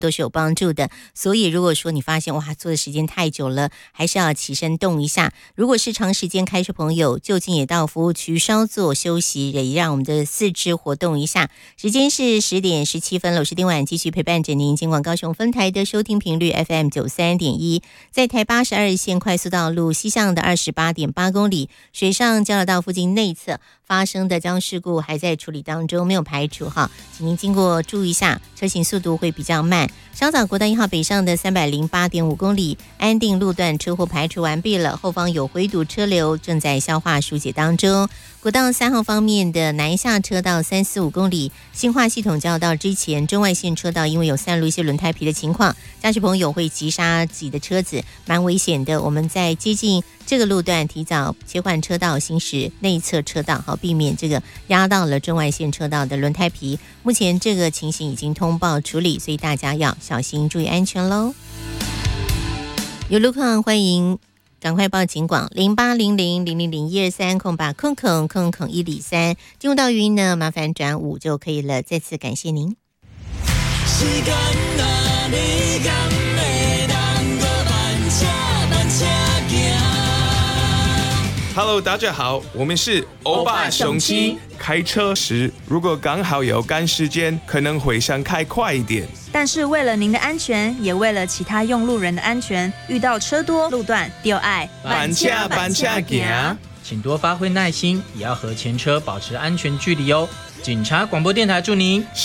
都是有帮助的。所以如果说你发现哇坐的时间太久了，还是要起身动一下。如果是长时间开车朋友，就近也到服务区稍作休息，也让我们的四肢活动一下。时间是10点17分了，我是丁婉，继续陪伴着您。尽管高雄分台的收听频率 FM 93.1，在台82线快速道路西向的28.8公里，水上交流道附近内侧发生的交通事故还在处理当中，没有排除哈，请您经过注意一下，车行速度会比较慢。稍早国道1号北上的308.5公里，安定路段车祸排除完毕了，后方有回堵车流正在消化疏解当中。国道3号方面的南下车道345公里，新化系统交流道之前中外线车道因为有散入一些轮胎皮的情况，驾驶朋友会急刹自己的车子，蛮危险的。我们在接近这个路段提早切换车道行驶内侧车道，好避免这个压到了中外线车道的轮胎皮。目前这个情形已经通报处理，所以大家要小心注意安全咯。有路况欢迎赶快报警广0800000123空把空103，进入到语音呢，麻烦转5就可以了。再次感谢您。时间啊，你敢会当作慢车行。 Hello， 大家好，我们是欧巴雄鸡。开车时如果刚好有赶时间，可能会想开快一点。 但是为了您的安全，也为了其他用路人的安全，遇到车多路段就爱慢车行。 请多发挥耐心，也要和前车保持安全距离哦。警察广播电台祝您